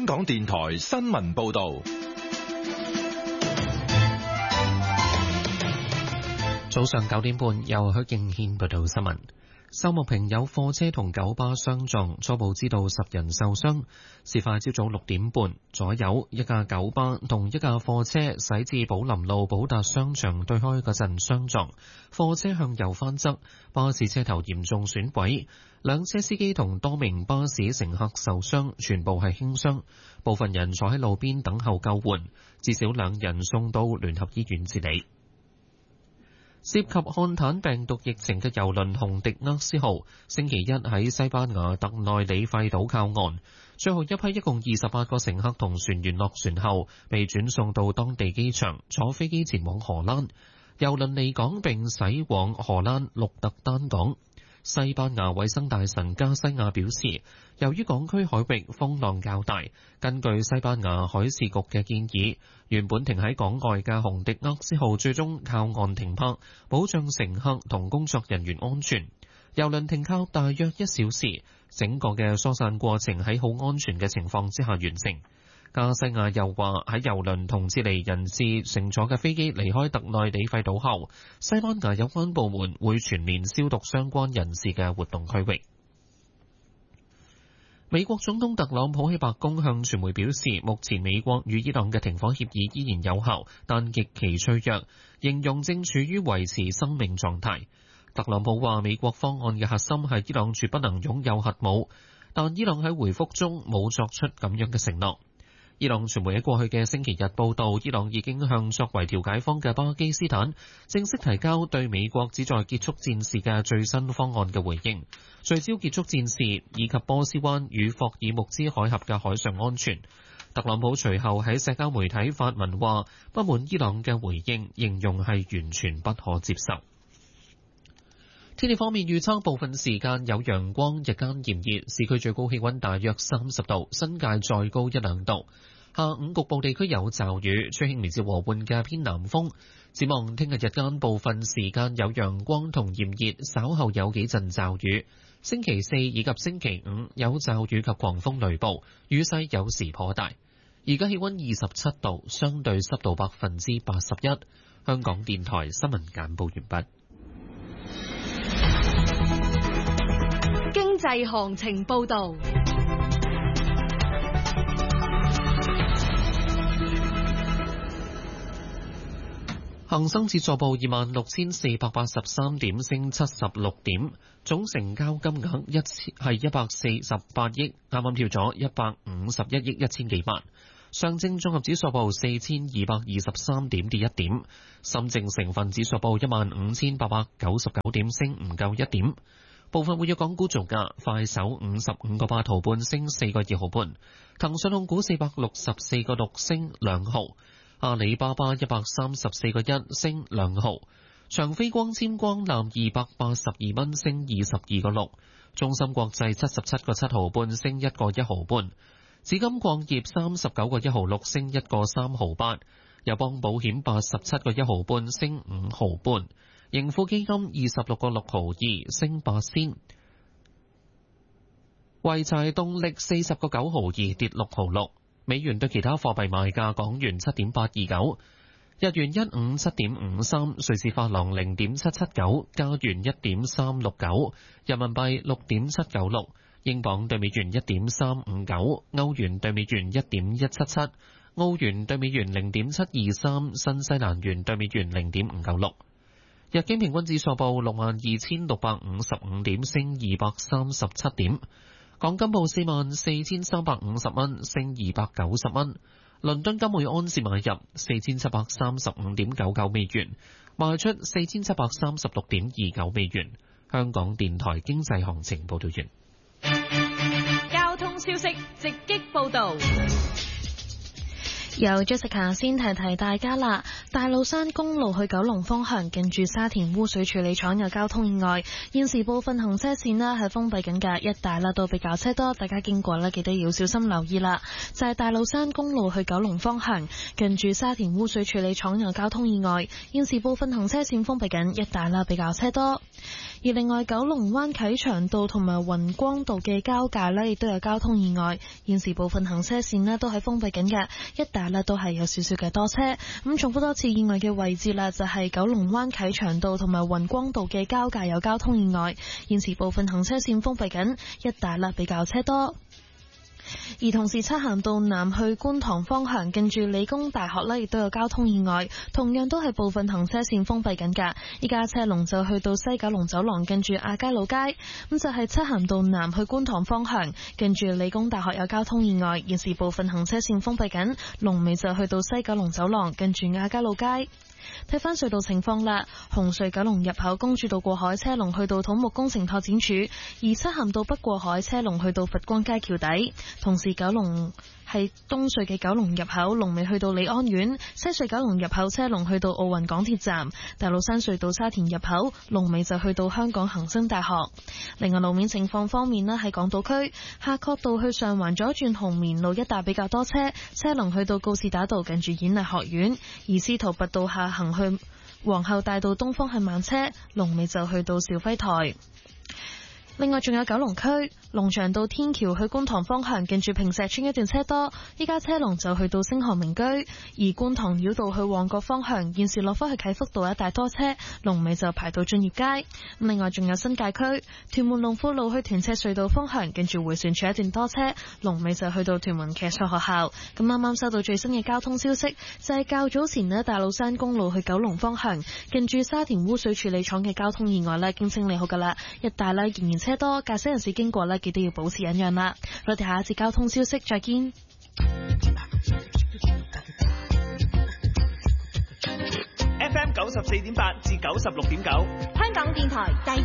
港電台新聞報道。 早上9點半，由許敬軒報道新聞。秀茂坪有貨車同九巴相撞，初步知道10人受傷。事發朝早6點半左右，一架九巴同一架貨車駛至寶林路寶達商場對開嗰陣相撞，貨車向右翻側，巴士車頭嚴重損毀，兩車司機同多名巴士乘客受傷，全部係輕傷，部分人坐喺路邊等候救援，至少2人送到聯合醫院治理。涉及漢坦病毒疫情嘅郵輪紅迪厄斯號，星期一喺西班牙特內里費島靠岸，最後一批一共28個乘客同船員落船後，被轉送到當地機場，坐飛機前往荷蘭。郵輪離港並駛往荷蘭鹿特丹港。西班牙衛生大臣加西亞表示，由於港區海域風浪較大，根據西班牙海事局嘅建議，原本停喺港外嘅紅迪厄斯號最終靠岸停泊，保障乘客同工作人員安全。郵輪停靠大約1小時，整個嘅疏散過程喺好安全嘅情況之下完成。加西亞又話，喺郵輪同撤離人士乘坐嘅飛機離開特內里費島後，西班牙有關部門會全面消毒相關人士嘅活動區域。美國總統特朗普喺白宮向傳媒表示，目前美國與伊朗嘅停火協議依然有效，但極其脆弱，形容正處於維持生命狀態。特朗普話，美國方案嘅核心係伊朗絕不能擁有核武，但伊朗喺回覆中冇作出咁樣嘅承諾。伊朗傳媒喺過去嘅星期日報道，伊朗已經向作為調解方嘅巴基斯坦正式提交對美國旨在結束戰事嘅最新方案嘅回應，聚焦結束戰事以及波斯灣與霍爾木茲海峽嘅海上安全。特朗普隨後喺社交媒體發文話，不滿伊朗嘅回應，形容係完全不可接受。天氣方面預測，部分時間有陽光，日間炎熱，市區最高氣溫大約30度，新界再高1-2度。下午局部地區有驟雨，吹輕微至和緩嘅偏南風。展望聽日日間部分時間有陽光同炎熱，稍後有幾陣驟雨。星期4以及星期5有驟雨及狂風雷暴，雨勢有時頗大。而家氣溫27度，相對濕度81%。香港電台新聞簡報完畢。 經濟行情報道。 恒生指數報26,483點，升76點，總成交金額係148億，啱啱跳咗151億1000幾萬。上證綜合指數報4223點，跌1點。深證成分指數報15899點，升唔夠1點。部分活躍港股造價，快手55個8毫半，升4個2毫半；騰訊控股464個6，升2毫；阿里巴巴134個1，升2毫；長飛光纖光纜282蚊，升22個6；中芯國際77個7毫半，升1個1毫半；紫金礦業39個1毫6，升1個3毫8；友邦保險87個1毫半，升5毫半。盈富基金26個6毫2，升8仙；濰柴動力40個9毫2，跌6毫6。美元對其他貨幣賣價：港元7.829，日元157.53，瑞士法郎0.779，加元1.369，人民幣6.796，英鎊對美元1.359，歐元對美元1.177，澳元對美元0.723，新西蘭元對美元0.596。日經平均指數報62,655點，升237點。港金報44,350蚊，升290蚊。倫敦金每安士買入4735.99美元，賣出4736.29美元。香港電台經濟行情報道完。 交通消息直擊報道。 由 Jessica 先提提大家啦，大老山公路去九龍方向近住沙田污水處理廠有交通意外，現時部分行車線啦係封閉緊㗎，一帶啦都比較車多，大家經過啦記得要小心留意啦。就係大老山公路去九龍方向近住沙田污水處理廠有交通意外，現時部分行車線封閉緊，一帶啦比較車多。而另外九龍灣啟祥道同埋雲光道嘅交界呢亦都有交通意外，現時部分行車線呢都係封閉緊嘅，一帶呢都係有少少嘅多車。咁重複多次意外嘅位置啦，就係九龍灣啟祥道同埋雲光道嘅交界有交通意外，現時部分行車線封閉緊，一帶啦比較車多。而同時，漆咸道南去觀塘方向近住理工大學呢亦都有交通意外，同樣都係部分行車線封閉緊㗎。依家車龍就去到西九龍走廊近住亞皆老街，咁就係漆咸道南去觀塘方向近住理工大學有交通意外，現時部分行車線封閉緊，龍尾就去到西九龍走廊近住亞皆老街。睇返隧道情況啦，紅隧九龍入口公主道過海車龍去到土木工程拓展署，而漆咸道北過海車龍去到佛光街橋底。同時九龍係東隧嘅九龍入口龍尾去到利安苑，西隧九龍入口車龍去到奧運港鐵站，大老山隧道沙田入口龍尾就去到香港恒生大學。另外路面情況方面呢，喺港島區夏慤道去上環左轉紅棉路一帶比較多車，車龍去到告士打道近住演藝學院，而司徒拔道下行去皇后大道東方係慢車，龍尾就去到肇輝台。另外仲有九龍區龍翔道天橋去觀塘方向近住坪石邨一段車多，依家車龍就去到星河名居，而觀塘繞道去旺角方向現時落返去啟福道一帶多車，龍尾就排到駿業街。另外仲有新界區屯門龍富路去屯赤隧道方向近住迴旋處一段多車，龍尾就去到屯門騎術學校。咁啱啱收到最新嘅交通消息，就係較早前呢大老山公路去九龍方向近住沙田污水處理廠嘅交通意外呢已經清理好㗎啦，一帶呢仍然車多，駕駛人士經過呢記得要保持忍讓啦。我哋下一節交通消息再見。 FM 94.8至96.9， 香港電台第